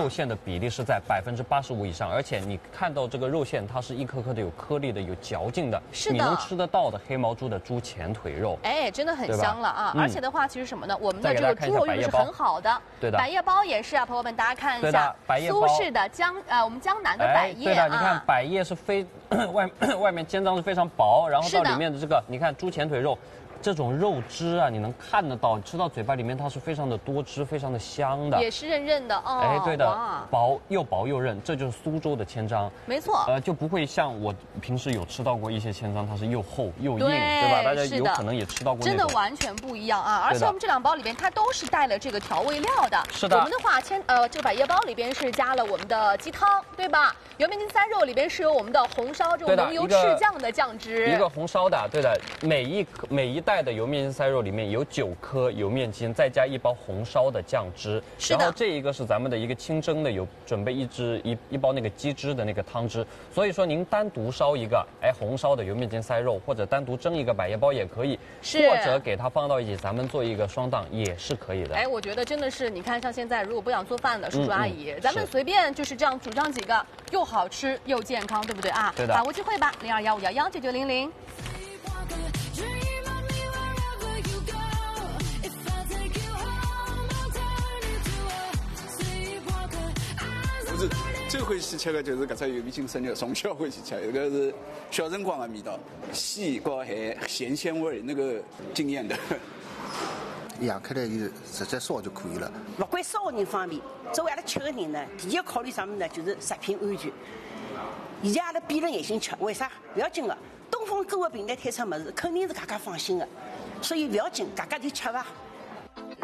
肉馅的比例是在85%以上，而且你看到这个肉馅，它是一颗颗的有颗粒的、有嚼劲的， 是的， 你能吃得到的黑毛猪的猪前腿肉， 哎，真的很香了啊！而且的话，其实什么呢？我们的这个猪肉又是很好的， 对的， 百叶包也是啊，朋友们大家看一下， 百叶包苏式的我们江南的百叶， 对的，你看百叶是外面肩章是非常薄，然后到里面的这个，你看猪前腿肉。这种肉汁啊，你能看得到，吃到嘴巴里面它是非常的多汁，非常的香的， 也是韧韧的哦。 哎，对的，薄又韧，这就是苏州的千章。 没错， 就不会像我平时有吃到过一些千章，它是又厚又硬，对吧？大家有可能也吃到过那种。 真的完全不一样啊！而且我们这2包里边它都是带了这个调味料的。 是的。 我们的话，这个百叶包里边是加了我们的鸡汤，对吧？油面筋塞肉里边是有我们的红烧这种浓油赤酱的酱汁， 一个红烧的，对的。每一袋的油面筋塞肉里面有9颗油面筋，再加1包红烧的酱汁。 是的。 然后这一个是咱们的一个清蒸的，有准备一包那个鸡汁的那个汤汁。所以说您单独烧一个红烧的油面筋塞肉，或者单独蒸一个百叶包也可以，或者给它放到一起，咱们做一个双档也是可以的。 哎，我觉得真的是，你看像现在如果不想做饭的叔叔阿姨，咱们随便就是这样煮上几个，又好吃又健康，对不对啊？ 对的。 把握机会吧，0215119900。 是最欢喜吃的就是搿只油面筋生肉，从小欢喜吃，这个是小辰光的味道，细和咸鲜味那个惊艳的。 养开来就直接烧就可以了。 不管烧的人方面，作为阿拉吃的人呢，第一考虑什么呢？就是食品安全。现在阿拉闭着眼睛吃，为啥？不要紧的，东风购物平台推出物事，肯定是大家放心的，所以不要紧，大家就吃吧。